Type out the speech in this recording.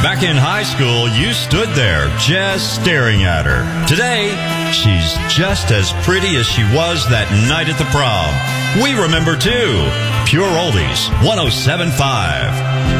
Back in high school, you stood there just staring at her. Today, she's just as pretty as she was that night at the prom. We remember too. Pure Oldies 107.5.